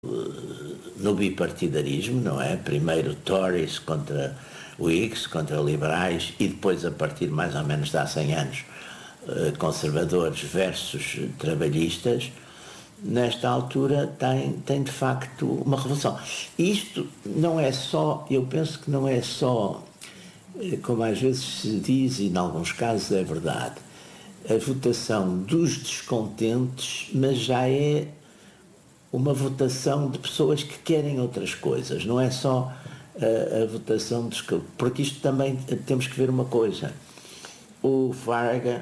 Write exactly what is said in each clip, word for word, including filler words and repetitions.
no bipartidarismo, não é? Primeiro Tories contra Whigs, contra liberais, e depois, a partir mais ou menos de há cem anos, conservadores versus trabalhistas. Nesta altura tem, tem de facto uma revolução. E isto não é só, eu penso que não é só, como às vezes se diz, e em alguns casos é verdade, a votação dos descontentes, mas já é uma votação de pessoas que querem outras coisas, não é só a, a votação dos... Porque isto também temos que ver uma coisa. O Farage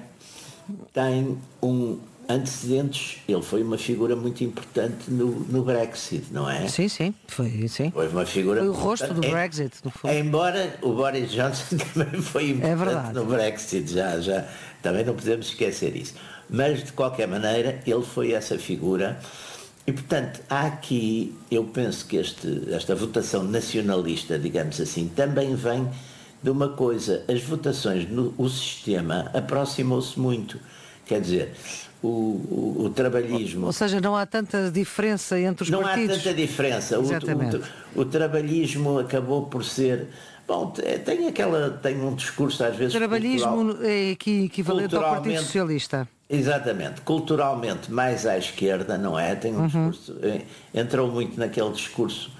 tem um antecedentes, ele foi uma figura muito importante no, no Brexit, não é? Sim, sim, foi, sim. Foi uma figura... Foi o rosto do Brexit, no fundo. Embora o Boris Johnson também foi importante é no Brexit, já, já, também não podemos esquecer isso. Mas, de qualquer maneira, ele foi essa figura. E, portanto, há aqui, eu penso que este, esta votação nacionalista, digamos assim, também vem de uma coisa, as votações no o sistema aproximou-se muito. Quer dizer, o, o, o trabalhismo... Ou seja, não há tanta diferença entre os não partidos. Não há tanta diferença. O, o, o trabalhismo acabou por ser... Bom, tem aquela... Tem um discurso às vezes... O trabalhismo cultural, é equivalente ao Partido Socialista. Exatamente. Culturalmente mais à esquerda, não é? Tem um uhum. discurso... Entrou muito naquele discurso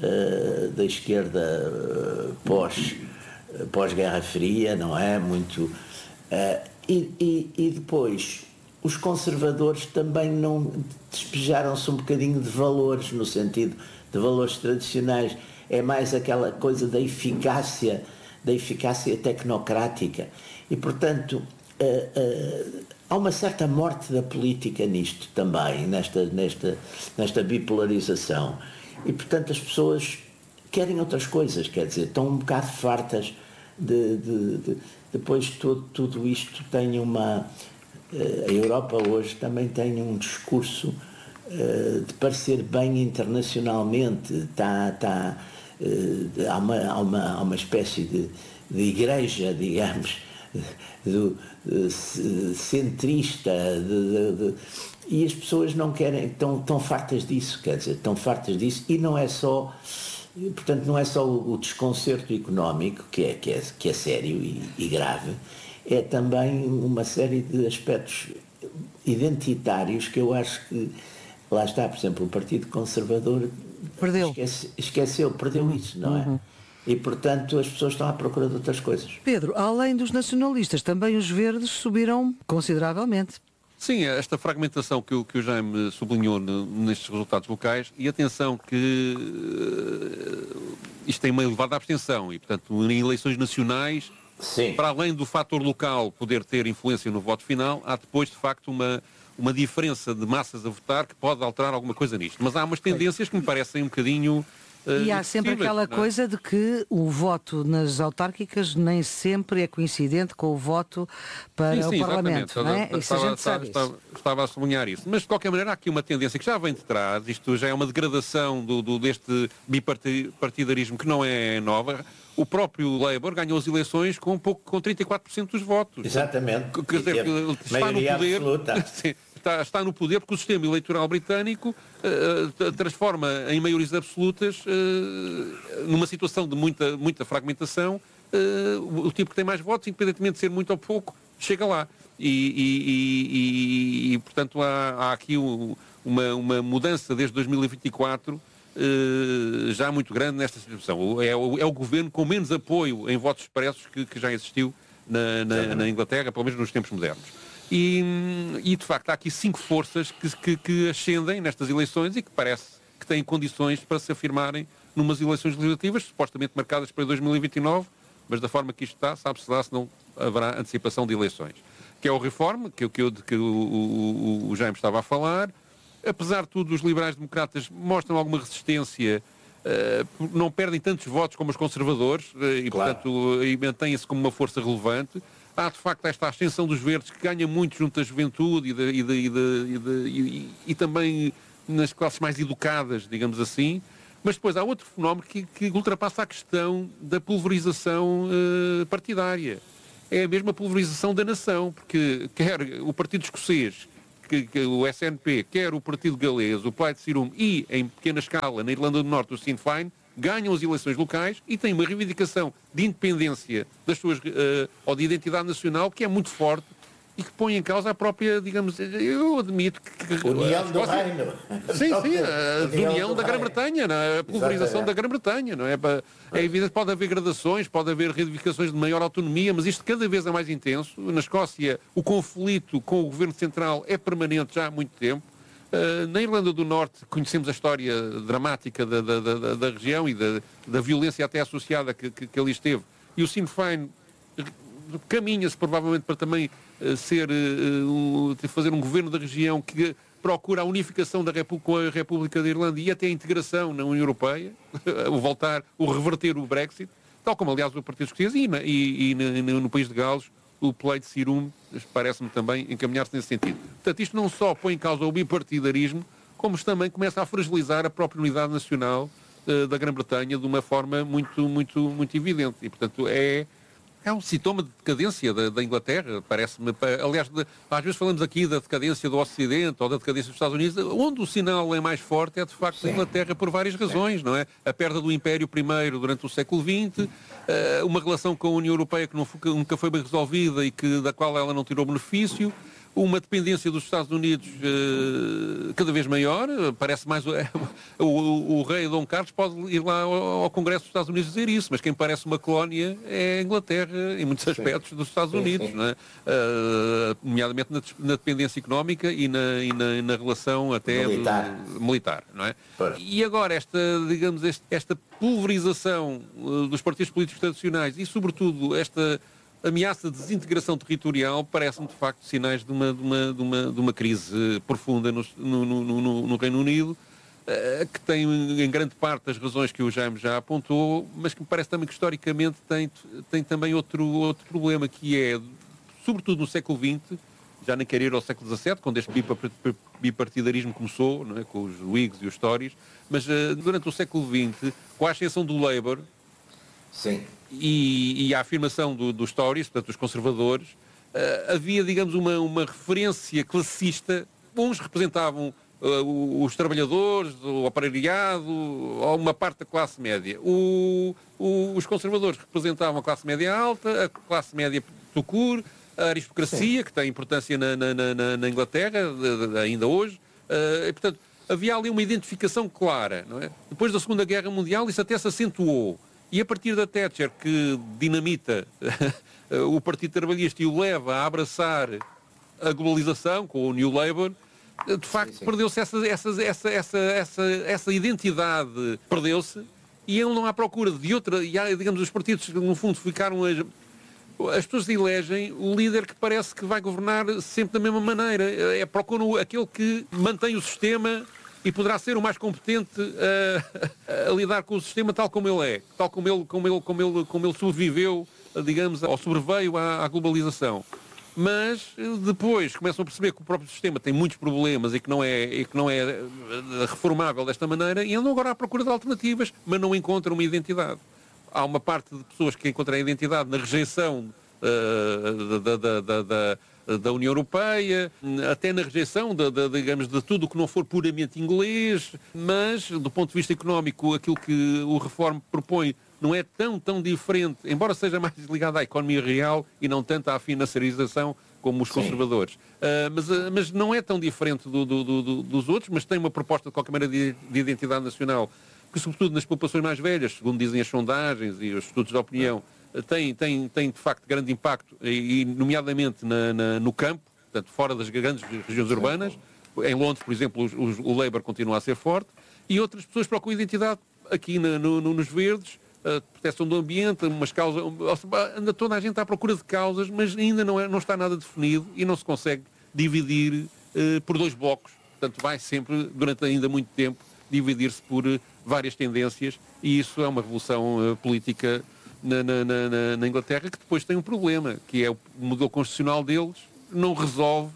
uh, da esquerda uh, pós, uh, pós-Guerra Fria, não é? Muito... Uh, E, e, e depois, os conservadores também não despejaram-se um bocadinho de valores, no sentido de valores tradicionais. É mais aquela coisa da eficácia, da eficácia tecnocrática. E, portanto, uh, uh, há uma certa morte da política nisto também, nesta, nesta, nesta bipolarização. E, portanto, as pessoas querem outras coisas, quer dizer, estão um bocado fartas de... de, de Depois tudo, tudo isto tem uma... A Europa hoje também tem um discurso uh, de parecer bem internacionalmente. Está, está, uh, há, uma, há, uma, há uma espécie de, de igreja, digamos, do, de, centrista, de, de, de, e as pessoas não querem, estão, estão fartas disso, quer dizer, estão fartas disso, e não é só... Portanto, não é só o desconcerto económico, que é, que é, que é sério e, e grave, é também uma série de aspectos identitários que eu acho que, lá está, por exemplo, o Partido Conservador perdeu. Esquece, esqueceu, perdeu uhum. isso, não é? Uhum. E, portanto, as pessoas estão à procura de outras coisas. Pedro, além dos nacionalistas, também os verdes subiram consideravelmente. Sim, esta fragmentação que o, que o Jaime sublinhou no, nestes resultados locais, e atenção que uh, isto tem uma elevada abstenção e, portanto, em eleições nacionais, Sim. para além do fator local poder ter influência no voto final, há depois, de facto, uma, uma diferença de massas a votar que pode alterar alguma coisa nisto. Mas há umas tendências que me parecem um bocadinho... Uh, e há sempre aquela não é? coisa de que o voto nas autárquicas nem sempre é coincidente com o voto para sim, sim, o Parlamento, não é? Isso estava, a gente sabe estava, isso. Estava a sublinhar isso. Mas, de qualquer maneira, há aqui uma tendência que já vem de trás, isto já é uma degradação do, do, deste bipartidarismo que não é nova. O próprio Labour ganhou as eleições com, um pouco, com trinta e quatro por cento dos votos. Exatamente. Quer dizer, é está no poder... Sim, Está, está no poder porque o sistema eleitoral britânico uh, transforma em maiorias absolutas, uh, numa situação de muita, muita fragmentação, uh, o, o tipo que tem mais votos, independentemente de ser muito ou pouco, chega lá. E, e, e, e, e portanto, há, há aqui um, uma, uma mudança desde dois mil e vinte e quatro uh, já muito grande nesta situação. É o, é o governo com menos apoio em votos expressos que, que já existiu na, na, na Inglaterra, pelo menos nos tempos modernos. E, e, de facto, há aqui cinco forças que, que, que ascendem nestas eleições e que parece que têm condições para se afirmarem numas eleições legislativas, supostamente marcadas para dois mil e vinte e nove, mas da forma que isto está, sabe-se lá se não haverá antecipação de eleições. Que é o Reform, que, que, eu, que o, o, o Jaime estava a falar. Apesar de tudo, os liberais-democratas mostram alguma resistência, uh, não perdem tantos votos como os conservadores, uh, e, claro. portanto, e mantêm-se como uma força relevante. Há, de facto, esta ascensão dos verdes que ganha muito junto à juventude e, de, e, de, e, de, e, de, e, e também nas classes mais educadas, digamos assim. Mas depois há outro fenómeno que, que ultrapassa a questão da pulverização uh, partidária. É a mesma pulverização da nação, porque quer o Partido Escocês, que, que o S N P, quer o Partido Galês, o Plaid Cymru e, em pequena escala, na Irlanda do Norte, o Sinn Féin, ganham as eleições locais e têm uma reivindicação de independência das suas, uh, ou de identidade nacional que é muito forte e que põe em causa a própria, digamos, eu admito que... União do Reino. Sim, sim, a desunião da Grã-Bretanha, a pulverização da Grã-Bretanha, não é? É evidente que pode haver gradações, pode haver reivindicações de maior autonomia, mas isto cada vez é mais intenso. Na Escócia, o conflito com o Governo Central é permanente já há muito tempo. Uh, na Irlanda do Norte conhecemos a história dramática da, da, da, da região e da, da violência até associada que, que, que ali esteve. E o Sinn Féin caminha-se provavelmente para também uh, ser, uh, uh, fazer um governo da região que procura a unificação da República, com a República da Irlanda e até a integração na União Europeia, o voltar, o reverter o Brexit, tal como aliás o Partido Escocês e, na, e, e no, no país de Gales o Plaid Cymru parece-me também encaminhar-se nesse sentido. Portanto, isto não só põe em causa o bipartidarismo, como também começa a fragilizar a própria unidade nacional uh, da Grã-Bretanha de uma forma muito, muito, muito evidente. E, portanto, é, é um sintoma de decadência da, da Inglaterra, parece-me. Aliás, de, às vezes falamos aqui da decadência do Ocidente ou da decadência dos Estados Unidos, onde o sinal é mais forte é, de facto, Sim. a Inglaterra por várias razões, não é? A perda do Império primeiro durante o século vinte, uh, uma relação com a União Europeia que, não, que nunca foi bem resolvida e que, da qual ela não tirou benefício, uma dependência dos Estados Unidos uh, cada vez maior, parece mais... Uh, o, o, o rei Dom Carlos pode ir lá ao, ao Congresso dos Estados Unidos dizer isso, mas quem parece uma colónia é a Inglaterra, em muitos aspectos, sim. dos Estados Unidos, sim, sim. Não é? Uh, nomeadamente na, na dependência económica e na, e na, na relação até militar, do, militar, não é? Pois. E agora esta, digamos, este, esta pulverização uh, dos partidos políticos tradicionais e, sobretudo, esta ameaça de desintegração territorial parece-me, de facto, sinais de uma, de uma, de uma, de uma crise profunda no, no, no, no Reino Unido, uh, que tem, em grande parte, as razões que o Jaime já apontou, mas que me parece também que, historicamente, tem, tem também outro, outro problema, que é, sobretudo no século vinte, já nem quero ir ao século dezassete, quando este bipartidarismo começou, não é, com os Whigs e os Tories, mas uh, durante o século vinte, com a ascensão do Labour, Sim. E, e a afirmação do, dos Tories, portanto dos conservadores, uh, havia, digamos, uma, uma referência classista. Uns representavam uh, os trabalhadores, o aparelhado, ou uma parte da classe média. O, o, os conservadores representavam a classe média alta, a classe média tout court, a aristocracia, Sim. que tem importância na, na, na, na Inglaterra, de, de, ainda hoje. Uh, e, portanto, havia ali uma identificação clara, não é? Depois da Segunda Guerra Mundial, isso até se acentuou. E a partir da Thatcher, que dinamita o Partido Trabalhista e o leva a abraçar a globalização com o New Labour, de facto perdeu-se essa, essa, essa, essa, essa, essa identidade, perdeu-se, e ele não há procura de outra, e há, digamos, os partidos no fundo ficaram... As, as pessoas elegem o líder que parece que vai governar sempre da mesma maneira, é, procuram aquele que mantém o sistema e poderá ser o mais competente a, a lidar com o sistema tal como ele é, tal como ele, como ele, como ele, como ele sobreviveu, digamos, ou sobreveio à, à globalização. Mas depois começam a perceber que o próprio sistema tem muitos problemas e que não é, e que não é reformável desta maneira, e andam agora à procura de alternativas, mas não encontram uma identidade. Há uma parte de pessoas que encontram a identidade na rejeição uh, da, da, da, da da União Europeia, até na rejeição de, de, digamos, de tudo o que não for puramente inglês, mas do ponto de vista económico aquilo que o Reform propõe não é tão, tão diferente, embora seja mais ligado à economia real e não tanto à financiarização como os Sim. conservadores. Uh, mas, uh, mas não é tão diferente do, do, do, dos outros, mas tem uma proposta de qualquer maneira de, de identidade nacional que, sobretudo nas populações mais velhas, segundo dizem as sondagens e os estudos de opinião, Tem, tem, tem de facto grande impacto, e nomeadamente na, na, no campo, portanto fora das grandes regiões urbanas. Em Londres, por exemplo, os, os, o Labour continua a ser forte, e outras pessoas procuram identidade aqui na, no, no, nos verdes, a proteção do ambiente, umas causas, anda toda a gente à procura de causas, mas ainda não, é, não está nada definido e não se consegue dividir uh, por dois blocos. Portanto, vai sempre, durante ainda muito tempo, dividir-se por uh, várias tendências, e isso é uma revolução uh, política Na, na, na, na Inglaterra, que depois tem um problema, que é o modelo constitucional deles não resolve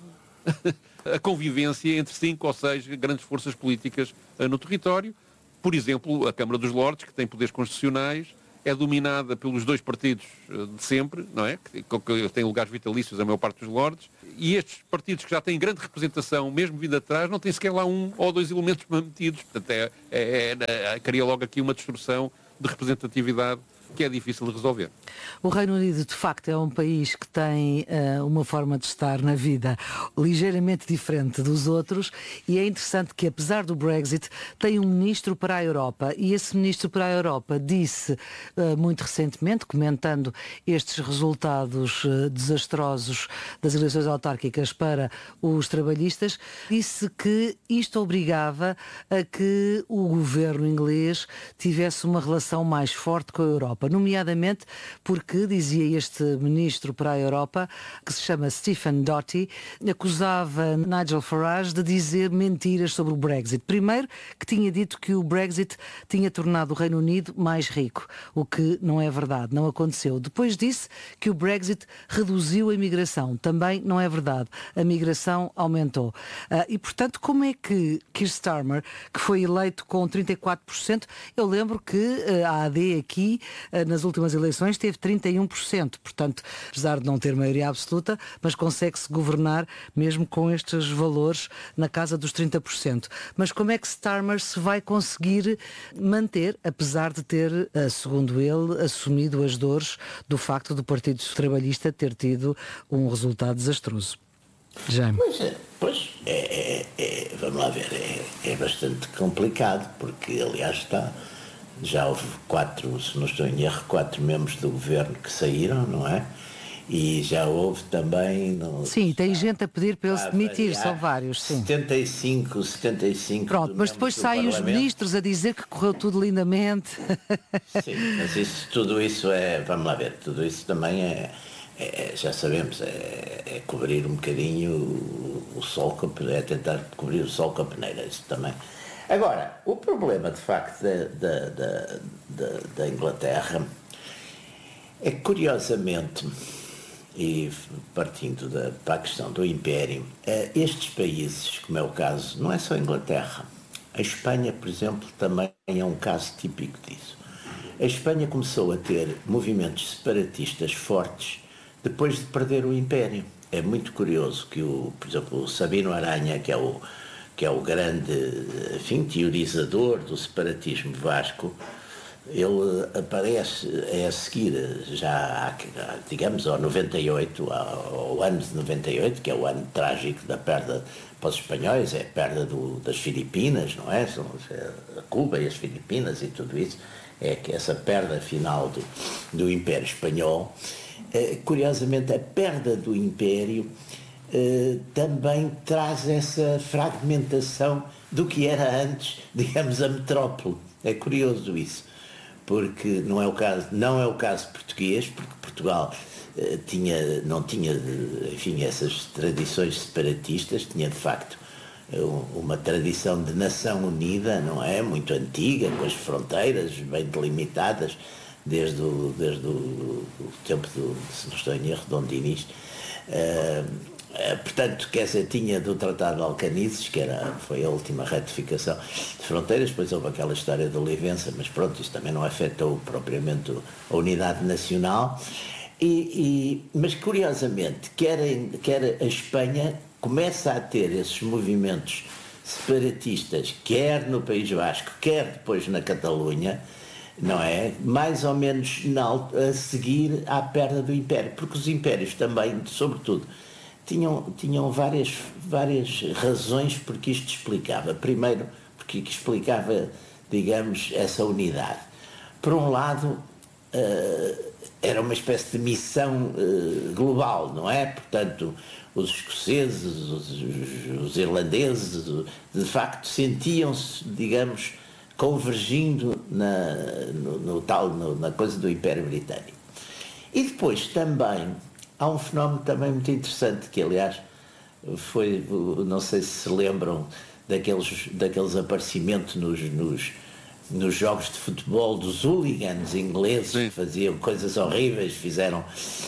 a convivência entre cinco ou seis grandes forças políticas uh, no território. Por exemplo, a Câmara dos Lordes, que tem poderes constitucionais, é dominada pelos dois partidos de sempre, não é? Que, que têm lugares vitalícios a maior parte dos lordes, e estes partidos que já têm grande representação, mesmo vindo atrás, não têm sequer lá um ou dois elementos metidos. Portanto, é, é, é, cria logo aqui uma destruição de representatividade que é difícil de resolver. O Reino Unido, de facto, é um país que tem uh, uma forma de estar na vida ligeiramente diferente dos outros, e é interessante que, apesar do Brexit, tem um ministro para a Europa, e esse ministro para a Europa disse uh, muito recentemente, comentando estes resultados uh, desastrosos das eleições autárquicas para os trabalhistas, disse que isto obrigava a que o governo inglês tivesse uma relação mais forte com a Europa, nomeadamente porque, dizia este ministro para a Europa, que se chama Stephen Doty, acusava Nigel Farage de dizer mentiras sobre o Brexit. Primeiro, que tinha dito que o Brexit tinha tornado o Reino Unido mais rico, o que não é verdade, não aconteceu. Depois disse que o Brexit reduziu a imigração, também não é verdade, a migração aumentou. Uh, e, portanto, como é que Keir Starmer, que foi eleito com trinta e quatro por cento, eu lembro que uh, a A D aqui, nas últimas eleições, teve trinta e um por cento, portanto, apesar de não ter maioria absoluta, mas consegue-se governar mesmo com estes valores na casa dos trinta por cento. Mas como é que Starmer se vai conseguir manter, apesar de ter, segundo ele, assumido as dores do facto do Partido Trabalhista ter tido um resultado desastroso? Jaime. Pois, pois é, é, é, vamos lá ver, é, é bastante complicado, porque, aliás, está... Já houve quatro, se não estou em erro, quatro membros do governo que saíram, não é? E já houve também... No, sim, tem gente a pedir para ele se demitir, são vários, sim. setenta e cinco, setenta e cinco... Pronto, mas depois saem os ministros a dizer que correu tudo lindamente. Sim, mas isso, tudo isso é... Vamos lá ver, tudo isso também é... é já sabemos, é, é cobrir um bocadinho o, o sol, com, é tentar cobrir o sol com a peneira, isso também... Agora, o problema, de facto, da, da, da, da, da Inglaterra é que, curiosamente, e partindo da, para a questão do Império, estes países, como é o caso, não é só a Inglaterra. A Espanha, por exemplo, também é um caso típico disso. A Espanha começou a ter movimentos separatistas fortes depois de perder o Império. É muito curioso que, o, por exemplo, o Sabino Aranha, que é o que é o grande, enfim, teorizador do separatismo vasco, ele aparece a seguir, já, digamos, ao noventa e oito, ao ano de noventa e oito, que é o ano trágico da perda para os espanhóis, é a perda do, das Filipinas, não é? São a Cuba e as Filipinas e tudo isso, é que essa perda final do, do Império Espanhol. Curiosamente, a perda do Império Uh, também traz essa fragmentação do que era antes, digamos, a metrópole. É curioso isso, porque não é o caso, não é o caso português, porque Portugal uh, tinha, não tinha, enfim, essas tradições separatistas, tinha de facto uh, uma tradição de nação unida, não é? Muito antiga, com as fronteiras bem delimitadas, desde o, desde o, o tempo do, se não estou em erro, Dom Dinis. Uh, Portanto, quer dizer, tinha do Tratado de Alcanices, que era, foi a última retificação de fronteiras, depois houve aquela história de Olivença, mas pronto, isso também não afetou propriamente a unidade nacional. E, e, mas, curiosamente, quer, quer a Espanha começa a ter esses movimentos separatistas, quer no País Vasco, quer depois na Catalunha, não é? Mais ou menos na, a seguir à perda do Império, porque os impérios também, sobretudo, Tinham, tinham várias, várias razões porque isto explicava. Primeiro, porque explicava, digamos, essa unidade. Por um lado, uh, era uma espécie de missão uh, global, não é? Portanto, os escoceses, os, os, os irlandeses, de facto, sentiam-se, digamos, convergindo na, no, no tal, no, na coisa do Império Britânico. E depois também há um fenómeno também muito interessante, que aliás foi, não sei se se lembram daqueles, daqueles aparecimentos nos, nos, nos jogos de futebol dos hooligans ingleses. Sim. Que faziam coisas horríveis, fizeram,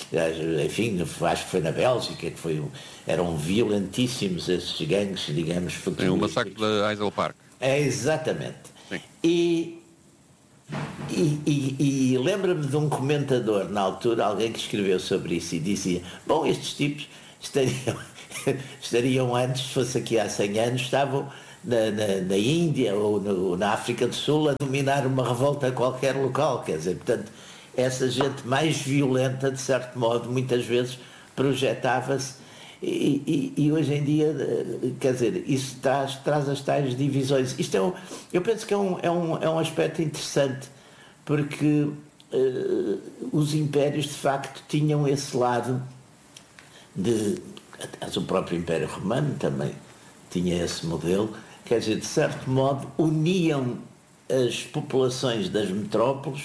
enfim, acho que foi na Bélgica, que foi, eram violentíssimos esses gangues, digamos, futebolísticos. É o massacre da Hazel Park. É, exatamente. Sim. E E, e, e lembro-me de um comentador na altura, alguém que escreveu sobre isso e dizia, bom, estes tipos estariam, estariam antes, se fosse aqui há cem anos, estavam na, na, na Índia ou no, na África do Sul a dominar uma revolta a qualquer local, quer dizer, portanto, essa gente mais violenta, de certo modo, muitas vezes projetava-se e, e, e hoje em dia, quer dizer, isso traz, traz as tais divisões. Isto é um, eu penso que é um, é um, é um aspecto interessante, porque uh, os impérios de facto tinham esse lado de, o próprio Império Romano também tinha esse modelo, quer dizer, de certo modo uniam as populações das metrópoles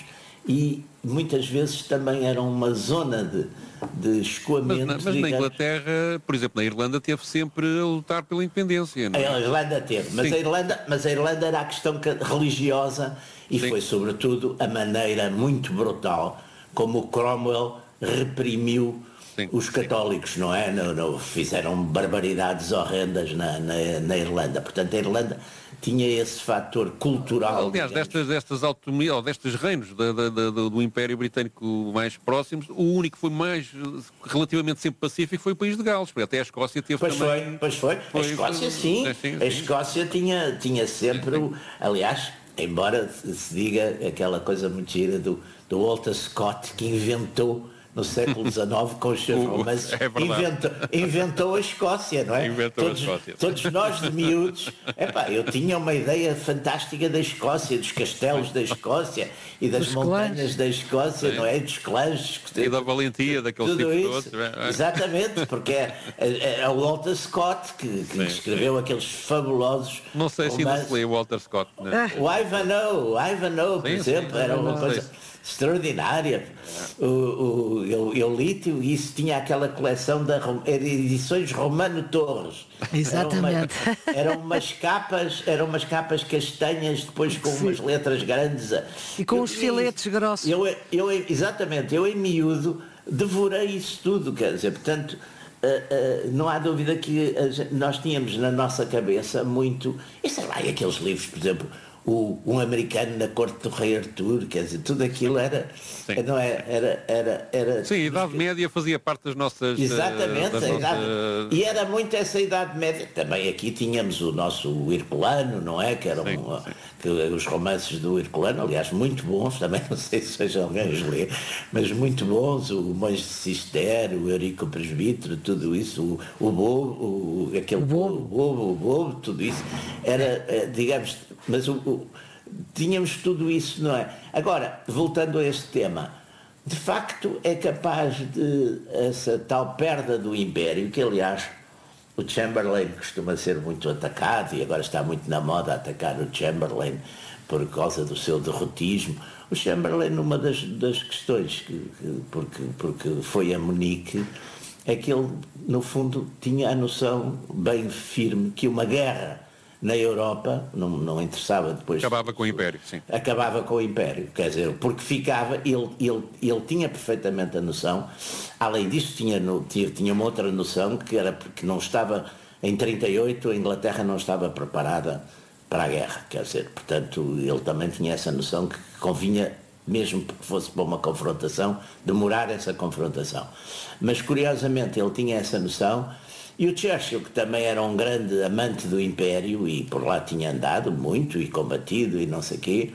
e muitas vezes também eram uma zona de, de escoamento. Mas, mas na Inglaterra, por exemplo, na Irlanda teve sempre a lutar pela independência, não é? A Irlanda teve, mas a Irlanda, mas a Irlanda era a questão religiosa e Sim. foi sobretudo a maneira muito brutal como o Cromwell reprimiu Sim, os católicos, sim. não é? No, no, fizeram barbaridades horrendas na, na, na Irlanda. Portanto, a Irlanda tinha esse fator cultural. Aliás, destas, destas autonomias, ou destes reinos da, da, da, do Império Britânico mais próximos, o único que foi mais relativamente sempre pacífico foi o país de Gales, porque até a Escócia teve pois também... Foi, pois foi, foi. A Escócia sim, é, sim, sim. A Escócia tinha, tinha sempre, sim, sim. O, aliás, embora se diga aquela coisa muito gira do, do Walter Scott, que inventou no século dezenove, com os seus romances, é inventou, inventou a Escócia, não é? Inventou todos, a Escócia. Todos nós de miúdos, epá, eu tinha uma ideia fantástica da Escócia, dos castelos da Escócia e das dos montanhas clãs. Da Escócia, Sim. não é? Dos clãs. E da valentia daqueles tipos todos. Exatamente, porque é, é, é o Walter Scott que, que sim, escreveu sim. aqueles fabulosos... Não sei se ainda se lê o Walter Scott. Né? O Ivanhoe, o Ivanhoe, por sim, exemplo, sim, era uma coisa... extraordinária. O, o, eu, eu li-te e isso tinha aquela coleção de edições Romano Torres. Exatamente. Eram, uma, eram umas capas, eram umas capas castanhas, depois com Sim. umas letras grandes. E com eu, os filetes eu, grossos. Eu, eu, exatamente, eu em miúdo devorei isso tudo, quer dizer, portanto, uh, uh, não há dúvida que uh, nós tínhamos na nossa cabeça muito, e sei lá, e aqueles livros, por exemplo, O, um americano na corte do rei Artur, quer dizer, tudo aquilo era, Sim. não é, era, era, era... Sim, a Idade Média fazia parte das nossas... Exatamente, uh, a idade, nossa... e era muito essa Idade Média. Também aqui tínhamos o nosso Herculano, não é? Que eram um, que, os romances do Herculano, aliás, muito bons, também não sei se seja alguém os lê, mas muito bons, o Monge de Cister, o Eurico Presbítero, tudo isso, o, o Bobo, o, aquele o Bobo, o Bobo, o Bobo, tudo isso, era, digamos, mas o tínhamos tudo isso, não é? Agora, voltando a este tema, de facto é capaz de essa tal perda do Império, que aliás o Chamberlain costuma ser muito atacado e agora está muito na moda atacar o Chamberlain por causa do seu derrotismo. O Chamberlain, numa das, das questões que, que, porque, porque foi a Munique, é que ele no fundo tinha a noção bem firme que uma guerra na Europa, não, não interessava depois... Acabava com o Império, sim. Acabava com o Império, quer dizer, porque ficava, ele, ele, ele tinha perfeitamente a noção, além disso tinha, tinha, tinha uma outra noção, que era porque não estava, em trinta e oito a Inglaterra não estava preparada para a guerra, quer dizer, portanto, ele também tinha essa noção que convinha, mesmo que fosse para uma confrontação, demorar essa confrontação. Mas, curiosamente, ele tinha essa noção. E o Churchill, que também era um grande amante do Império e por lá tinha andado muito e combatido e não sei o quê,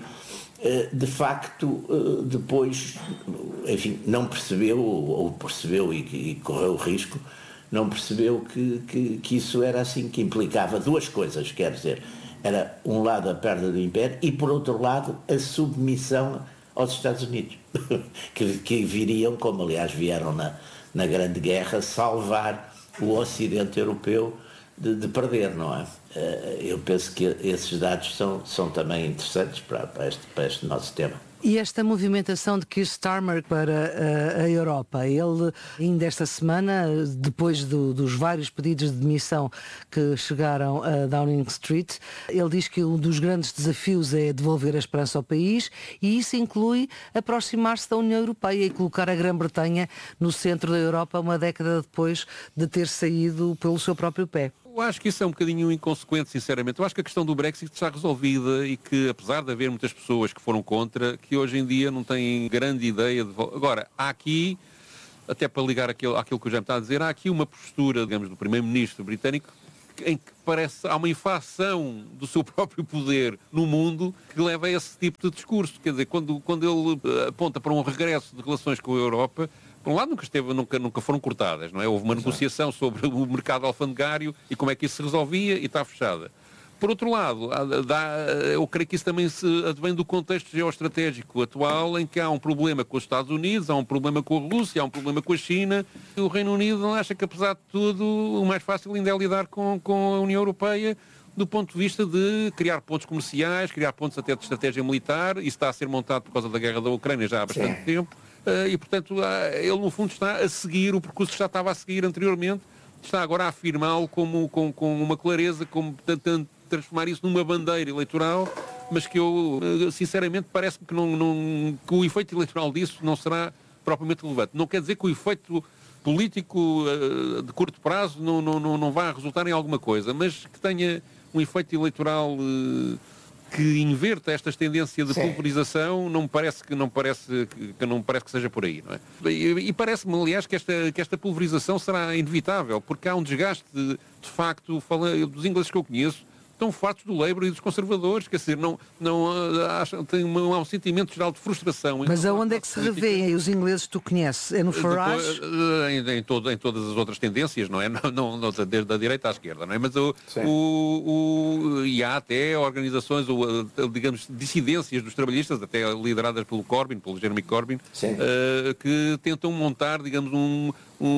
de facto depois, enfim, não percebeu, ou percebeu e, e correu o risco, não percebeu que, que, que isso era assim, que implicava duas coisas, quer dizer, era um lado a perda do Império e por outro lado a submissão aos Estados Unidos, que, que viriam, como aliás vieram na, na Grande Guerra, salvar o Ocidente Europeu de, de perder, não é? Eu penso que esses dados são, são também interessantes para, para, este, para este nosso tema. E esta movimentação de Keir Starmer para a, a Europa, ele ainda esta semana, depois do, dos vários pedidos de demissão que chegaram a Downing Street, ele diz que um dos grandes desafios é devolver a esperança ao país e isso inclui aproximar-se da União Europeia e colocar a Grã-Bretanha no centro da Europa uma década depois de ter saído pelo seu próprio pé. Eu acho que isso é um bocadinho inconsequente, sinceramente. Eu acho que a questão do Brexit está resolvida e que, apesar de haver muitas pessoas que foram contra, que hoje em dia não têm grande ideia de... Agora, há aqui, até para ligar àquilo, àquilo que o Jaime está a dizer, há aqui uma postura, digamos, do primeiro-ministro britânico em que parece há uma inflação do seu próprio poder no mundo que leva a esse tipo de discurso. Quer dizer, quando, quando ele aponta para um regresso de relações com a Europa, por um lado nunca, esteve, nunca, nunca foram cortadas, não é? Houve uma Exato. negociação sobre o mercado alfandegário e como é que isso se resolvia e está fechada. Por outro lado, dá, eu creio que isso também se advém do contexto geoestratégico atual, em que há um problema com os Estados Unidos, há um problema com a Rússia, há um problema com a China. E o Reino Unido não acha que, apesar de tudo, o mais fácil ainda é lidar com, com a União Europeia do ponto de vista de criar pontos comerciais, criar pontos até de estratégia militar. Isso está a ser montado por causa da guerra da Ucrânia já há bastante Sim. tempo. E, portanto, ele, no fundo, está a seguir o percurso que já estava a seguir anteriormente. Está agora a afirmá-lo como, com, com uma clareza, como tentando transformar isso numa bandeira eleitoral, mas que eu, sinceramente, parece-me que, não, não, que o efeito eleitoral disso não será propriamente relevante. Não quer dizer que o efeito político uh, de curto prazo não, não, não, não vá resultar em alguma coisa, mas que tenha um efeito eleitoral uh, que inverta estas tendências de Sim. pulverização, não me parece que não parece que, que não parece que seja por aí, não é? E, e parece-me, aliás, que esta que esta pulverização será inevitável, porque há um desgaste de, de facto, fala, dos ingleses que eu conheço, estão fartos do Labour e dos conservadores, quer dizer, não, não, acham, tem um, há um sentimento geral de frustração. Mas aonde é que se revêem os ingleses que tu conheces? É no Farage? Em, em, todo, em todas as outras tendências, não é? Não, não, desde a direita à esquerda, não é? Mas o, o, o, e há até organizações, ou, digamos, dissidências dos trabalhistas, até lideradas pelo Corbyn, pelo Jeremy Corbyn, uh, que tentam montar, digamos, um...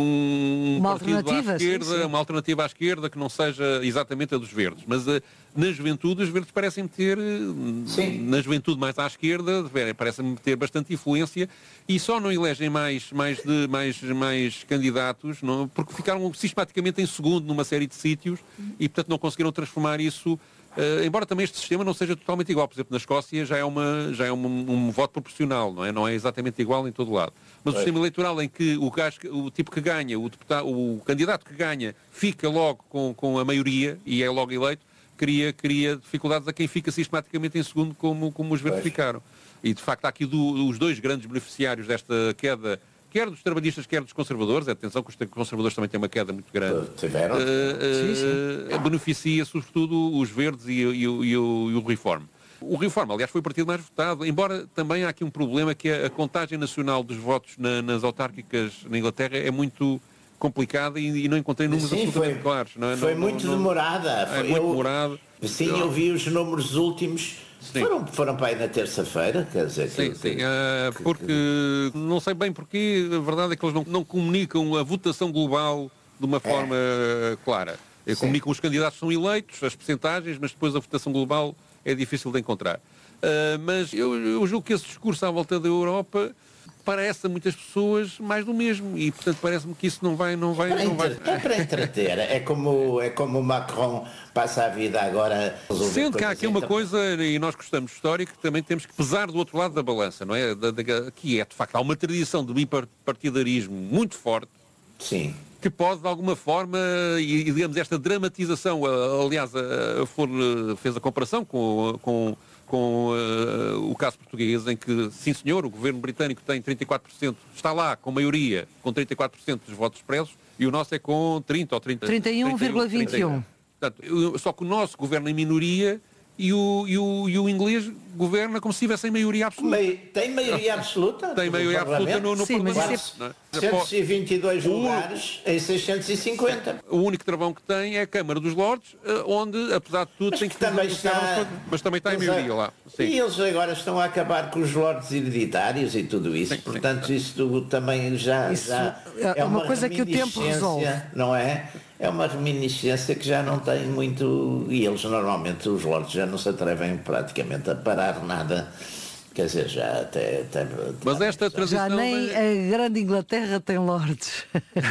Um uma partido alternativa, à esquerda, sim, sim. uma alternativa à esquerda que não seja exatamente a dos verdes. Mas uh, na juventude, os verdes parecem ter, sim. na juventude mais à esquerda, parecem ter bastante influência e só não elegem mais, mais, de, mais, mais candidatos, não, porque ficaram sistematicamente em segundo numa série de sítios e, portanto, não conseguiram transformar isso. Uh, embora também este sistema não seja totalmente igual. Por exemplo, na Escócia já é, uma, já é um, um voto proporcional, não é? Não é exatamente igual em todo o lado. Mas é. o sistema eleitoral em que o, gajo, o tipo que ganha, o, deputado, o candidato que ganha, fica logo com, com a maioria e é logo eleito, cria, cria dificuldades a quem fica sistematicamente em segundo, como, como os verdes ficaram. E, de facto, há aqui do, os dois grandes beneficiários desta queda, quer dos trabalhistas, quer dos conservadores. Atenção que os conservadores também têm uma queda muito grande. Tiveram. Uh, uh, sim, sim. Beneficia, sobretudo, os verdes e, e, e, e, o, e o Reform. O Reform, aliás, foi o partido mais votado, embora também há aqui um problema que é a contagem nacional dos votos na, nas autárquicas na Inglaterra é muito complicada e, e não encontrei números sim, absolutamente foi, claros. Não é? Foi não, muito não, demorada. É foi, muito eu, demorado. Sim, eu vi os números últimos. Foram, foram para aí na terça-feira, quer dizer... Sim, que, sim, que, uh, porque que... não sei bem porquê, a verdade é que eles não, não comunicam a votação global de uma forma é. clara. Sim. Comunicam os candidatos que são eleitos, as percentagens, mas depois a votação global é difícil de encontrar. Uh, mas eu, eu julgo que esse discurso à volta da Europa parece a muitas pessoas mais do mesmo e, portanto, parece-me que isso não vai... Não vai, para não vai... É para entreter. É como, é como o Macron passa a vida agora... Sendo que há aqui uma coisa, e nós gostamos de história, que também temos que pesar do outro lado da balança, não é? Da, da, que é, de facto, há uma tradição de bipartidarismo muito forte. Sim. Que pode, de alguma forma, e, e digamos, esta dramatização, aliás, a, a Flor fez a comparação com... com com uh, o caso português, em que, sim senhor, o governo britânico tem trinta e quatro por cento, está lá com maioria, com trinta e quatro por cento dos votos expressos, e o nosso é com trinta ou trinta... trinta e um vírgula vinte e um. Portanto, só que o nosso governa em minoria e o, e o, e o inglês governa como se tivesse maioria absoluta. Mei, tem maioria absoluta? Tem maioria absoluta no, no Sim, Parlamento. Mas seiscentos e vinte e dois lugares em seiscentos e cinquenta. O único travão que tem é a Câmara dos Lordes, onde, apesar de tudo, mas tem que, que também está... Mas também está em maioria lá. Sim. E eles agora estão a acabar com os Lordes hereditários e tudo isso. Sim, portanto, sim. Isto também já, isso já é, é uma, uma coisa que o tempo resolve. Não é? É uma reminiscência que já não tem muito... E eles, normalmente, os Lordes já não se atrevem praticamente a parar nada Quer dizer, já até... até mas esta transição... Já nem de... a grande Inglaterra tem lordes.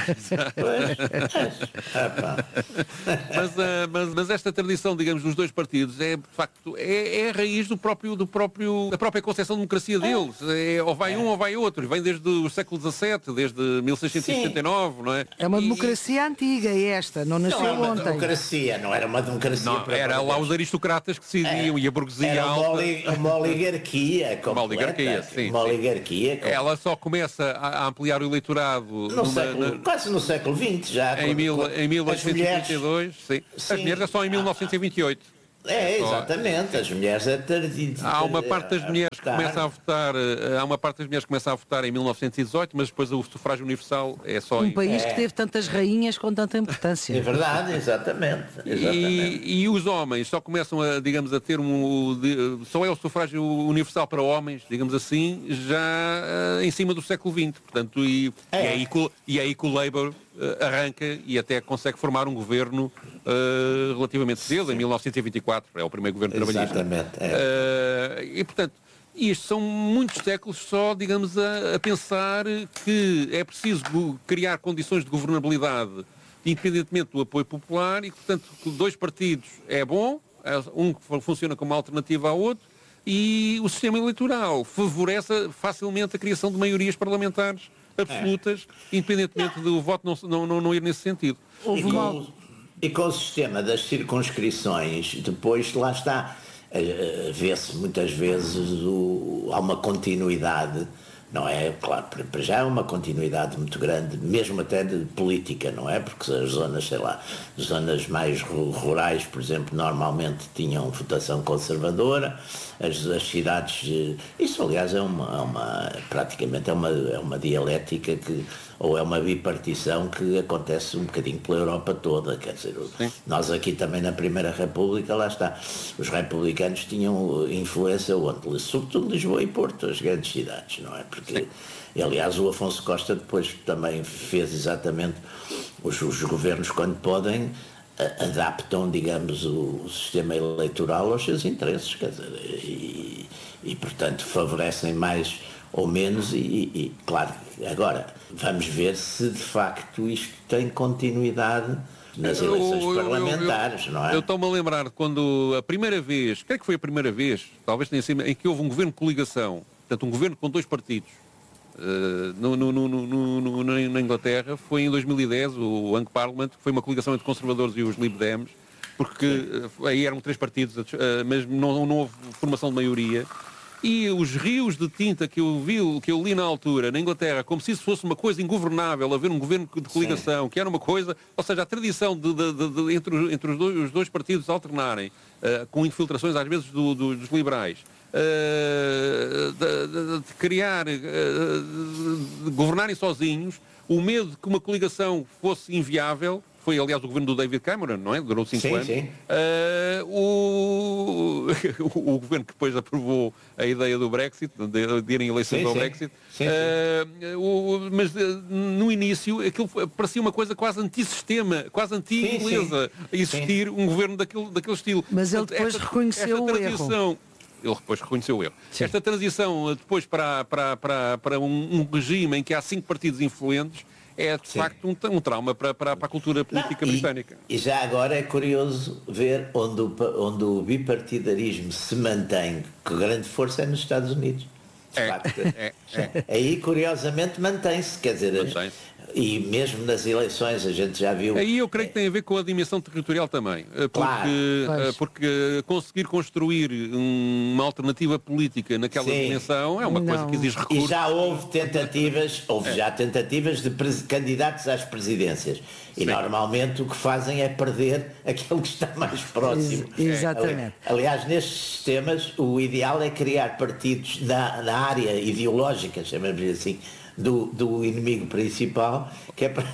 mas, mas, mas esta tradição, digamos, dos dois partidos é, de facto, é, é a raiz do próprio, do próprio, da própria concepção de democracia deles. É, ou vai um ou vai outro. Vem desde o século dezassete, desde mil seiscentos e setenta e nove, não é? É uma e... democracia antiga esta, não nasceu ontem. Não é uma democracia, não era uma democracia. Não, era lá os aristocratas que decidiam é, e a burguesia era uma, alta. Oli, uma oligarquia completa. Uma oligarquia, sim. Uma sim. oligarquia completa. Ela só começa a, a ampliar o eleitorado no numa, século, na... quase no século vinte já. Em, quando, mil, quando, em mil oitocentos e trinta e dois, sim. Sim. As mulheres é só em mil novecentos e vinte e oito. É, exatamente, as mulheres é tardio. Há uma parte das mulheres que começa a votar, há uma parte das mulheres que começa a votar em mil novecentos e dezoito, mas depois o sufrágio universal é só um em... país é. que teve tantas rainhas com tanta importância. É verdade, exatamente. exatamente. E, e os homens só começam a, digamos, a ter um, de, só é o sufrágio universal para homens, digamos assim, já uh, em cima do século vinte, portanto, e, é. e, é aí que, e é aí que o Labour uh, arranca e até consegue formar um governo uh, relativamente cedo, em mil novecentos e vinte e quatro, é o primeiro governo trabalhista. Exatamente. É. Uh, e, portanto, isto são muitos séculos só, digamos, a, a pensar que é preciso criar condições de governabilidade independentemente do apoio popular e, portanto, dois partidos é bom, um que funciona como alternativa ao outro, e o sistema eleitoral favorece facilmente a criação de maiorias parlamentares absolutas, é. independentemente do voto não, não, não, não ir nesse sentido. E com, e com o sistema das circunscrições, depois lá está, vê-se muitas vezes o, há uma continuidade, não é? Claro, para já é uma continuidade muito grande, mesmo até de política, não é? Porque as zonas, sei lá, zonas mais rurais, por exemplo, normalmente tinham votação conservadora, as, as cidades, isso aliás é uma, é uma praticamente é uma, é uma dialética que, ou é uma bipartição que acontece um bocadinho pela Europa toda, quer dizer, Sim. nós aqui também na Primeira República, lá está, os republicanos tinham influência onde? Sobretudo Lisboa e Porto, as grandes cidades, não é? Porque, Sim. aliás, o Afonso Costa depois também fez exatamente, os, os governos quando podem, adaptam, digamos, o, o sistema eleitoral aos seus interesses, quer dizer, e, e portanto favorecem mais ou menos, e, e claro, agora vamos ver se de facto isto tem continuidade nas eleições eu, eu, parlamentares, eu, eu, não é? Eu estou-me a lembrar de quando a primeira vez, creio que foi a primeira vez, talvez tenha sido, em que houve um governo de coligação, portanto um governo com dois partidos, uh, no, no, no, no, no, na Inglaterra, foi em dois mil e dez, o Young Parliament, que foi uma coligação entre conservadores e os Lib Dems, porque uh, aí eram três partidos, uh, mas não, não houve formação de maioria. E os rios de tinta que eu vi, que eu li na altura, na Inglaterra, como se isso fosse uma coisa ingovernável, haver um governo de coligação, Sim. que era uma coisa, ou seja, a tradição de, de, de, de, entre, entre os, dois, os dois partidos alternarem, uh, com infiltrações às vezes do, do, dos liberais, uh, de, de, de criar, uh, de governarem sozinhos, o medo de que uma coligação fosse inviável. Foi, aliás, o governo do David Cameron, não é? Durou cinco sim, anos. Sim. Uh, o... o governo que depois aprovou a ideia do Brexit, de, de irem eleições sim, ao sim. Brexit. Sim, uh, o... Mas uh, no início aquilo parecia uma coisa quase antissistema, quase anti-inglesa, existir sim. um governo daquele, daquele estilo. Mas ele depois esta, reconheceu esta o erro. Ele depois reconheceu o erro. Sim. Esta transição depois para, para, para, para um, um regime em que há cinco partidos influentes é de Sim. facto um, um trauma para, para, para a cultura política Não, e, britânica. E já agora é curioso ver onde o, onde o bipartidarismo se mantém com grande força é nos Estados Unidos. De é, facto. É, é. Aí curiosamente mantém-se, quer dizer, mantém-se. E mesmo nas eleições a gente já viu... Aí eu creio que tem a ver com a dimensão territorial também, porque, claro, porque conseguir construir uma alternativa política naquela Sim. dimensão é uma Não. coisa que exige recursos. E já houve tentativas, houve é. já tentativas de candidatos às presidências. E Sim. normalmente o que fazem é perder aquele que está mais próximo. Ex exatamente. Aliás, nestes sistemas o ideal é criar partidos na, na área ideológica, chamamos assim, Do, do inimigo principal, que é para,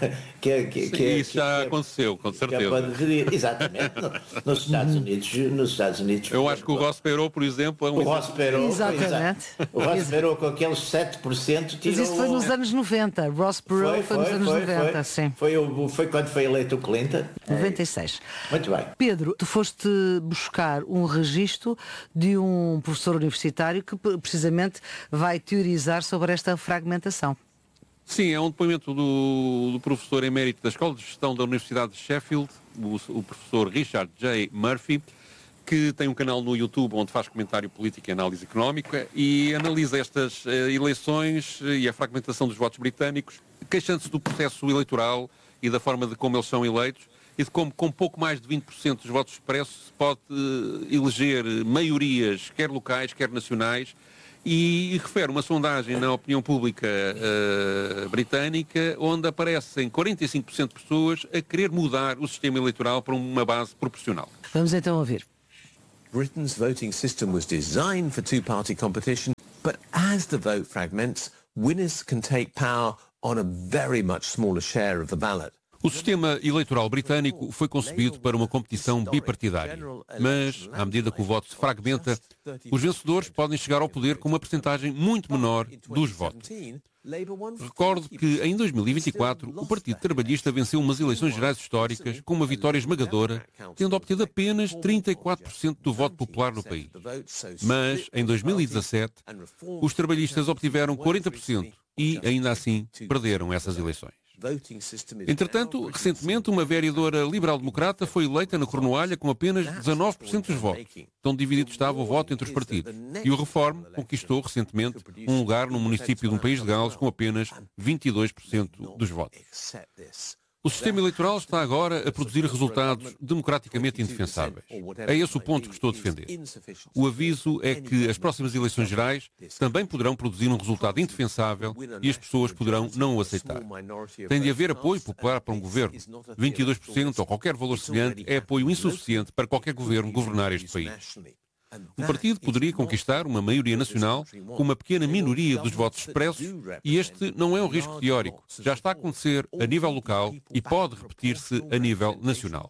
que é, que, Sim, que é, isso já que aconteceu, com certeza. Que é para agredir. Exatamente. Nos Estados Unidos, nos Estados Unidos. Eu acho que o Ross Perot, por exemplo, é um o Ross Perot, Exatamente. O Ross Perot com aqueles sete por cento tirou... Mas isso foi nos anos noventa. Ross Perot foi, foi, foi nos anos foi, noventa, foi. sim. Foi, o, foi quando foi eleito o Clinton. noventa e seis. Muito bem. Pedro, tu foste buscar um registro de um professor universitário que precisamente vai teorizar sobre esta fragmentação. Sim, é um depoimento do, do professor emérito da Escola de Gestão da Universidade de Sheffield, o, o professor Richard J. Murphy, que tem um canal no YouTube onde faz comentário político e análise económica e analisa estas uh, eleições e a fragmentação dos votos britânicos, queixando-se do processo eleitoral e da forma de como eles são eleitos e de como, com pouco mais de vinte por cento dos votos expressos, se pode uh, eleger maiorias, quer locais, quer nacionais, e, e refere uma sondagem na opinião pública uh, britânica, onde aparecem quarenta e cinco por cento de pessoas a querer mudar o sistema eleitoral para uma base proporcional. Vamos então ouvir. Britain's voting system was designed for two-party competition, but as the vote fragments, winners can take power on a very much smaller share of the ballot. O sistema eleitoral britânico foi concebido para uma competição bipartidária, mas, à medida que o voto se fragmenta, os vencedores podem chegar ao poder com uma percentagem muito menor dos votos. Recordo que, em dois mil e vinte e quatro, o Partido Trabalhista venceu umas eleições gerais históricas com uma vitória esmagadora, tendo obtido apenas trinta e quatro por cento do voto popular no país. Mas, em dois mil e dezassete, os trabalhistas obtiveram quarenta por cento e, ainda assim, perderam essas eleições. Entretanto, recentemente, uma vereadora liberal-democrata foi eleita na Cornualha com apenas dezanove por cento dos votos. Tão dividido estava o voto entre os partidos. E o Reform conquistou recentemente um lugar no município de um país de Gales com apenas vinte e dois por cento dos votos. O sistema eleitoral está agora a produzir resultados democraticamente indefensáveis. É esse o ponto que estou a defender. O aviso é que as próximas eleições gerais também poderão produzir um resultado indefensável e as pessoas poderão não o aceitar. Tem de haver apoio popular para um governo. vinte e dois por cento ou qualquer valor semelhante é apoio insuficiente para qualquer governo governar este país. Um partido poderia conquistar uma maioria nacional com uma pequena minoria dos votos expressos e este não é um risco teórico. Já está a acontecer a nível local e pode repetir-se a nível nacional.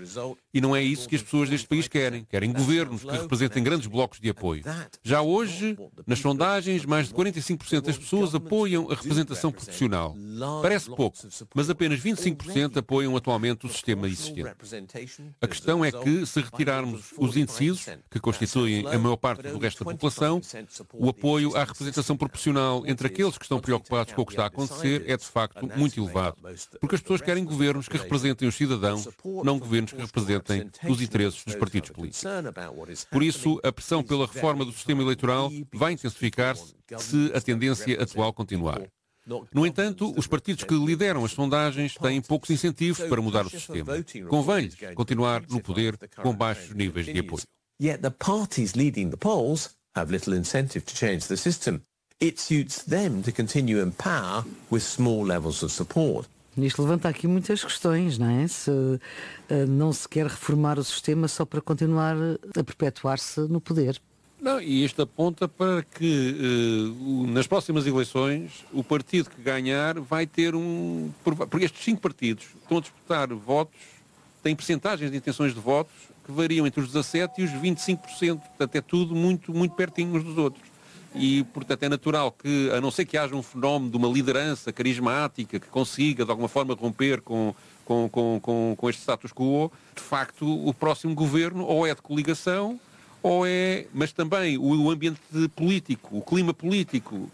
E não é isso que as pessoas deste país querem. Querem governos que representem grandes blocos de apoio. Já hoje, nas sondagens, mais de quarenta e cinco por cento das pessoas apoiam a representação proporcional. Parece pouco, mas apenas vinte e cinco por cento apoiam atualmente o sistema existente. A questão é que, se retirarmos os indecisos, que constituem a maior parte do resto da população, o apoio à representação proporcional entre aqueles que estão preocupados com o que está a acontecer é de facto muito elevado, porque as pessoas querem governos que representem os cidadãos, não governos que representem os interesses dos partidos políticos. Por isso, a pressão pela reforma do sistema eleitoral vai intensificar-se se a tendência atual continuar. No entanto, os partidos que lideram as sondagens têm poucos incentivos para mudar o sistema. Convém-lhes continuar no poder com baixos níveis de apoio. Yet the parties leading the polls have little incentive to change the system. It suits them to continue in power with small levels of support. Isto levanta aqui muitas questões, não é? Se uh, não se quer reformar o sistema só para continuar a perpetuar-se no poder. Não, e isto aponta para que uh, nas próximas eleições o partido que ganhar vai ter um... Porque estes cinco partidos estão a disputar votos, têm percentagens de intenções de votos que variam entre os dezassete por cento e os vinte e cinco por cento. Portanto, é tudo muito, muito pertinho uns dos outros. E, portanto, é natural que, a não ser que haja um fenómeno de uma liderança carismática que consiga, de alguma forma, romper com, com, com, com, com este status quo, de facto, o próximo governo ou é de coligação, ou é... Mas também o ambiente político, o clima político...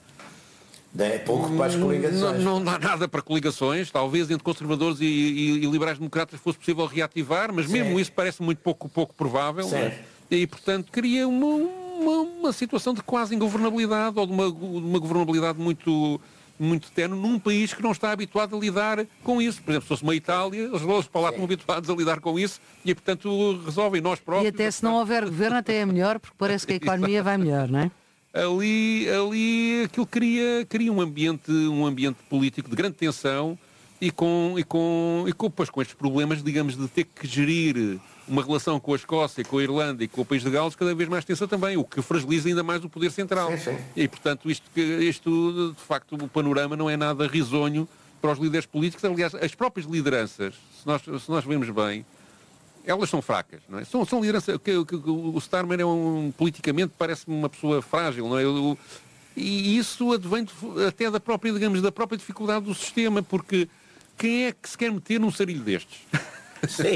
É pouco para as coligações. Não, não dá nada para coligações. Talvez entre conservadores e, e, e liberais-democratas fosse possível reativar, mas mesmo Sim. isso parece muito pouco, pouco provável. Né? E, portanto, cria uma, uma, uma situação de quase ingovernabilidade ou de uma, uma governabilidade muito, muito tenue num país que não está habituado a lidar com isso. Por exemplo, se fosse uma Itália, os valores para lá estão habituados a lidar com isso e, portanto, resolvem nós próprios. E até se não houver governo, até é melhor, porque parece que a economia vai melhor, não é? Ali, ali aquilo cria, cria um, ambiente, um ambiente político de grande tensão e com, e, com, e com, pois, com estes problemas, digamos, de ter que gerir uma relação com a Escócia, com a Irlanda e com o país de Gales cada vez mais tensa também, o que fragiliza ainda mais o poder central. Sim, sim. E, portanto, isto, isto, de facto, o panorama não é nada risonho para os líderes políticos. Aliás, as próprias lideranças, se nós, se nós vemos bem, elas são fracas, não é? São, são lideranças... Que, que, que, o Starmer é um... politicamente parece-me uma pessoa frágil, não é? Eu, e isso advém até da própria, digamos, da própria dificuldade do sistema, porque quem é que se quer meter num sarilho destes? Sim.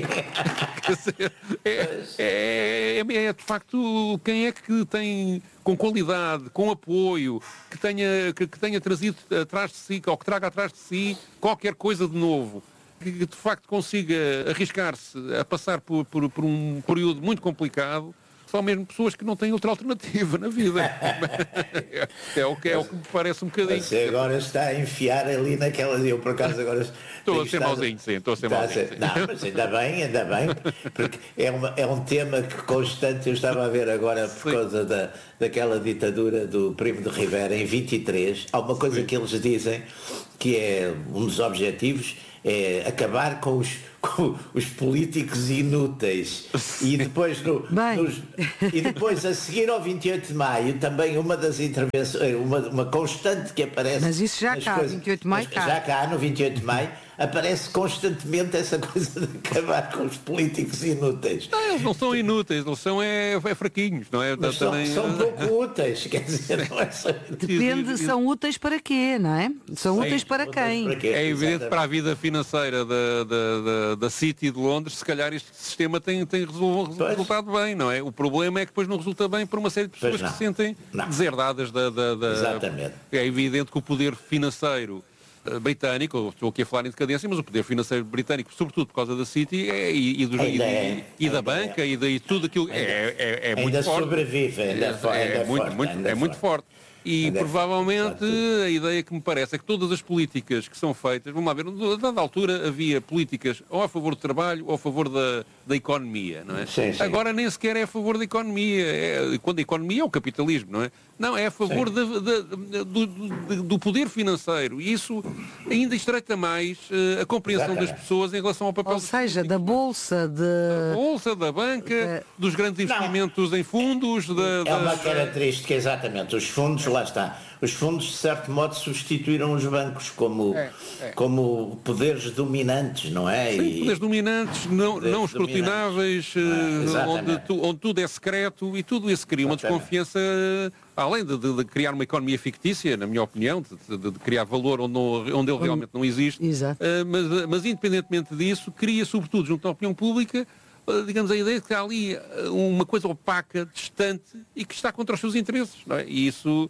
é, é, é, é de facto quem é que tem com qualidade, com apoio, que tenha, que, que tenha trazido atrás de si, ou que traga atrás de si qualquer coisa de novo, que de facto consiga arriscar-se a passar por, por, por um período muito complicado. São mesmo pessoas que não têm outra alternativa na vida. é, é, o que, é o que me parece um bocadinho. Você agora está a enfiar ali naquela... Eu, por acaso, agora... Estou a ser estado... mauzinho, sim. Estou a ser mauzinho. A... Não, mas ainda bem, ainda bem. Porque é, uma, é um tema que constante. Eu estava a ver agora, por sim. causa da, daquela ditadura do Primo de Rivera, em vinte e três. Há uma coisa sim. que eles dizem que é um dos objetivos, é acabar com os... com os políticos inúteis. E depois, no, nos, e depois a seguir ao vinte e oito de maio, também uma das intervenções, uma, uma constante que aparece... Mas isso já cá, coisas, vinte e oito de maio cá. Já cá, no vinte e oito de maio, aparece constantemente essa coisa de acabar com os políticos inúteis. Não, eles não são inúteis, eles são é, é fraquinhos, não é? Mas também... são, são pouco úteis, quer dizer, não é só... Depende, são úteis para quê, não é? São Sim, úteis para quem? Para quê? É evidente Exatamente. Para a vida financeira da, da, da, da City de Londres, se calhar este sistema tem, tem resultado bem, não é? O problema é que depois não resulta bem para uma série de pessoas que se sentem não. deserdadas da, da, da... Exatamente. É evidente que o poder financeiro britânico, estou aqui a falar em decadência, mas o poder financeiro britânico, sobretudo por causa da City é, e, e, do, e, é, e da banca é. e, de, e tudo aquilo é, é, é muito ainda forte. Sobrevive, ainda é, forte, é, muito, forte, muito, ainda é muito forte. E ainda provavelmente a ideia que me parece é que todas as políticas que são feitas, vamos lá ver, a dada altura havia políticas ou a favor do trabalho ou a favor da, da economia, não é? Sim, sim. Agora nem sequer é a favor da economia, é, quando a economia é o capitalismo, não é? Não, é a favor de, de, de, do, do, do poder financeiro. E isso ainda estreita mais uh, a compreensão Exatamente. das pessoas em relação ao papel... Ou seja, da bolsa, de... da bolsa, da banca, de... dos grandes investimentos não. em fundos... Da, é uma das... característica, exatamente. Os fundos, lá está. Os fundos, de certo modo, substituíram os bancos como, é, é. como poderes dominantes, não é? Sim, e... poderes dominantes, não, poderes não escrutináveis, dominantes. Ah, onde, tu, onde tudo é secreto e tudo isso cria uma desconfiança... Além de, de, de criar uma economia fictícia, na minha opinião, de, de, de criar valor onde, não, onde ele realmente não existe, uh, mas, mas independentemente disso, cria sobretudo junto à opinião pública, uh, digamos, a ideia de que há ali uma coisa opaca, distante e que está contra os seus interesses, não é? E isso,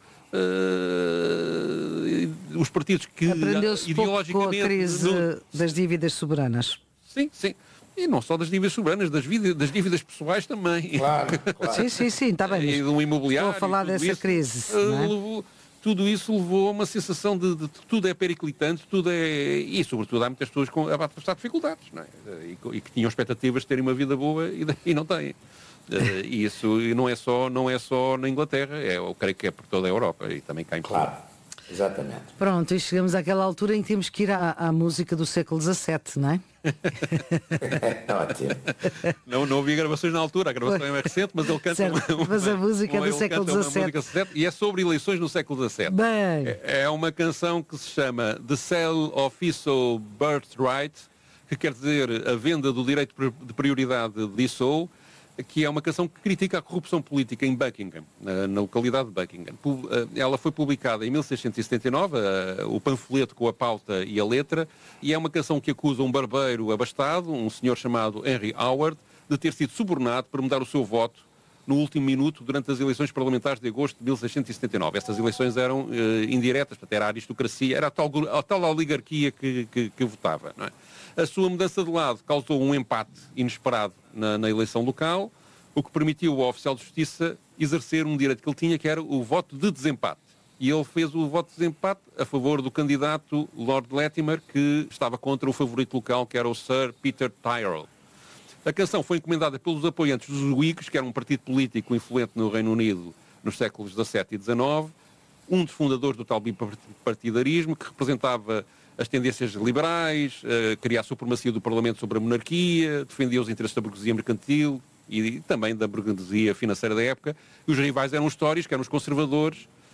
uh, os partidos que Aprendeu-se ideologicamente... pouco com a crise no... das dívidas soberanas. Sim, sim. E não só das dívidas soberanas, das, vida, das dívidas pessoais também. Claro, claro. Sim, sim, sim, está bem. E do imobiliário. Estou a falar dessa isso, crise. Uh, não é? levou, tudo isso levou a uma sensação de, de, de tudo é periclitante, tudo é... E, sobretudo, há muitas pessoas com a passar dificuldades, não é? E, e que tinham expectativas de terem uma vida boa e, e não têm. Uh, e isso não é, só, não é só na Inglaterra, é, eu creio que é por toda a Europa e também cá em Portugal. Claro. Exatamente. Pronto, e chegamos àquela altura em que temos que ir à, à música do século dezassete, não é? Ótimo. Não, não ouvi gravações na altura, a gravação é mais recente, mas ele canta certo, uma, mas a música uma, do século dezassete. E é sobre eleições no século dezassete. Bem. É, é uma canção que se chama The Sale of Issou Birthright, que quer dizer a venda do direito de prioridade de Issou, que é uma canção que critica a corrupção política em Buckingham, na localidade de Buckingham. Ela foi publicada em mil seiscentos e setenta e nove, o panfleto com a pauta e a letra, e é uma canção que acusa um barbeiro abastado, um senhor chamado Henry Howard, de ter sido subornado para mudar o seu voto no último minuto durante as eleições parlamentares de agosto de mil seiscentos e setenta e nove. Estas eleições eram uh, indiretas, portanto, era a aristocracia, era a tal, a tal oligarquia que, que, que votava, não é? A sua mudança de lado causou um empate inesperado na, na eleição local, o que permitiu ao oficial de justiça exercer um direito que ele tinha, que era o voto de desempate. E ele fez o voto de desempate a favor do candidato Lord Latimer, que estava contra o favorito local, que era o Sir Peter Tyrrell. A canção foi encomendada pelos apoiantes dos Whigs, que era um partido político influente no Reino Unido nos séculos dezassete e dezanove, um dos fundadores do tal bipartidarismo, que representava as tendências liberais, uh, queria a supremacia do Parlamento sobre a monarquia, defendia os interesses da burguesia mercantil e também da burguesia financeira da época. E os rivais eram os Tories, que eram os conservadores,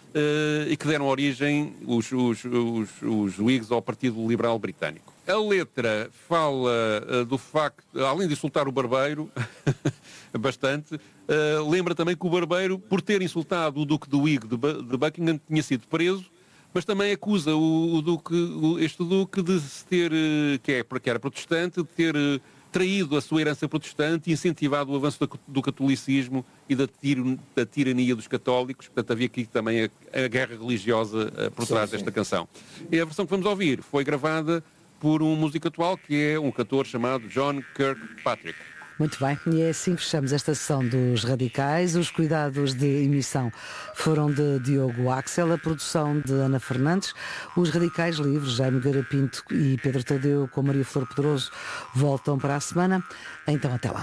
e que deram origem, os, os, os, os Whigs, ao Partido Liberal Britânico. A letra fala uh, do facto, além de insultar o barbeiro, bastante, uh, lembra também que o barbeiro, por ter insultado o Duque de Whig de, de Buckingham, tinha sido preso, mas também acusa o, o Duque, o, este Duque de se ter, uh, que, é, que era protestante, de ter uh, traído a sua herança protestante e incentivado o avanço do, do catolicismo e da, tir, da tirania dos católicos. Portanto, havia aqui também a, a guerra religiosa uh, por trás sim, sim. desta canção. E a versão que vamos ouvir foi gravada por um músico atual que é um cantor chamado John Kirkpatrick. Muito bem, e é assim que fechamos esta sessão dos Radicais. Os cuidados de emissão foram de Diogo Axel, a produção de Ana Fernandes. Os Radicais Livres, Jaime Garapinto e Pedro Tadeu com Maria Flor Pedroso, voltam para a semana. Então até lá.